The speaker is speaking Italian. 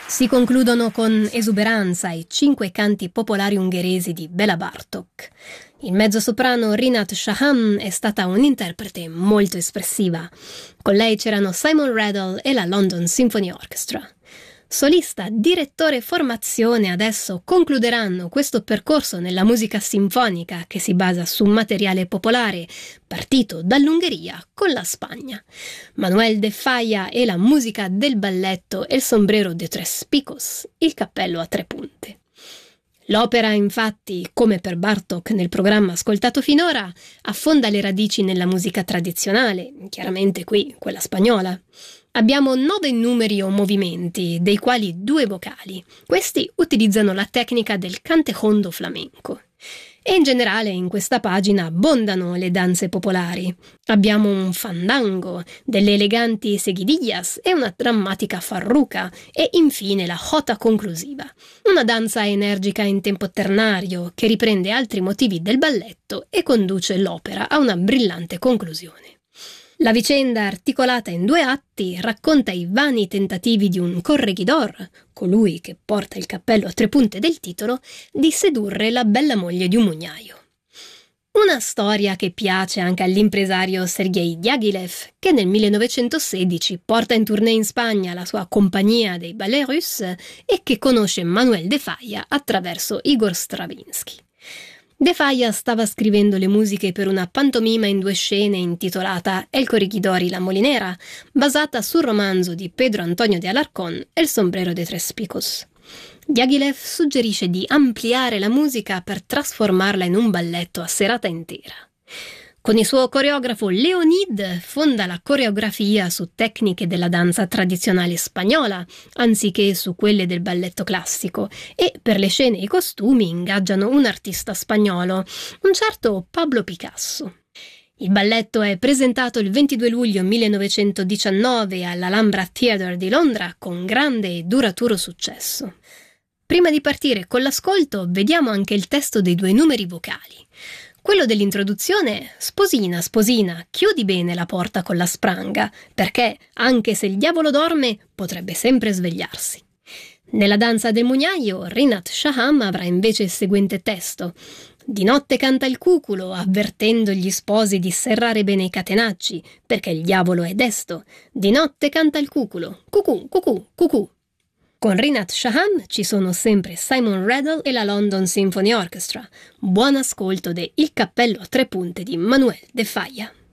Si concludono con esuberanza i 5 canti popolari ungheresi di Béla Bartók. Il mezzosoprano Rinat Shaham è stata un'interprete molto espressiva. Con lei c'erano Simon Rattle e la London Symphony Orchestra. Solista, direttore e formazione adesso concluderanno questo percorso nella musica sinfonica che si basa su materiale popolare partito dall'Ungheria con la Spagna. Manuel de Falla e la musica del balletto El sombrero de tres picos, il cappello a 3 punte. L'opera, infatti, come per Bartók nel programma ascoltato finora, affonda le radici nella musica tradizionale, chiaramente qui quella spagnola. Abbiamo 9 numeri o movimenti, dei quali 2 vocali. Questi utilizzano la tecnica del cantejondo flamenco. E in generale in questa pagina abbondano le danze popolari. Abbiamo un fandango, delle eleganti seguidillas e una drammatica farruca e infine la jota conclusiva, una danza energica in tempo ternario che riprende altri motivi del balletto e conduce l'opera a una brillante conclusione. La vicenda, articolata in 2 atti, racconta i vani tentativi di un corregidor, colui che porta il cappello a 3 punte del titolo, di sedurre la bella moglie di un mugnaio. Una storia che piace anche all'impresario Sergei Diaghilev, che nel 1916 porta in tournée in Spagna la sua compagnia dei ballets russes e che conosce Manuel de Falla attraverso Igor Stravinsky. De Falla stava scrivendo le musiche per una pantomima in 2 scene intitolata El corregidor y la molinera, basata sul romanzo di Pedro Antonio de Alarcón El sombrero de tres picos. Diaghilev suggerisce di ampliare la musica per trasformarla in un balletto a serata intera. Con il suo coreografo Leonid fonda la coreografia su tecniche della danza tradizionale spagnola, anziché su quelle del balletto classico, e per le scene e i costumi ingaggiano un artista spagnolo, un certo Pablo Picasso. Il balletto è presentato il 22 luglio 1919 all'Alhambra Theatre di Londra con grande e duraturo successo. Prima di partire con l'ascolto, vediamo anche il testo dei 2 numeri vocali. Quello dell'introduzione, sposina, sposina, chiudi bene la porta con la spranga, perché, anche se il diavolo dorme, potrebbe sempre svegliarsi. Nella danza del mugnaio, Rinat Shaham avrà invece il seguente testo. Di notte canta il cuculo, avvertendo gli sposi di serrare bene i catenacci, perché il diavolo è desto. Di notte canta il cuculo, cucù, cucù, cucù. Con Rinat Shaham ci sono sempre Simon Rattle e la London Symphony Orchestra. Buon ascolto de Il cappello a 3 punte di Manuel de Falla.